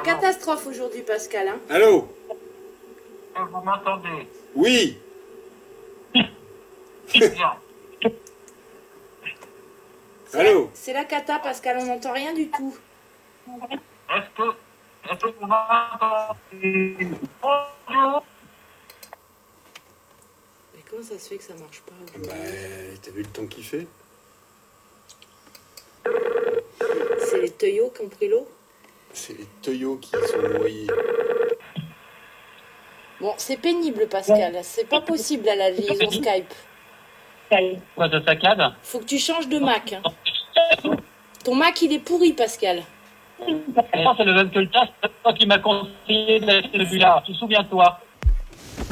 catastrophe aujourd'hui, Pascal. Hein. Allô? Vous m'entendez? Oui. Bien. Allô? C'est la cata, Pascal, on n'entend rien du tout. Est-ce que vous m'entendez? Bonjour. Mais comment ça se fait que ça marche pas aujourd'hui? Bah, t'as vu le temps qu'il fait? C'est les teuillots qui ont pris l'eau? C'est les teuillots qui sont noyés. Bon, c'est pénible, Pascal. C'est pas possible à la liaison Skype. Quoi de saccade? Faut que tu changes de Mac. Hein. Ton Mac, il est pourri, Pascal. C'est le même que le tien, c'est toi qui m'as conseillé d'acheter celui-là. Tu te souviens-toi?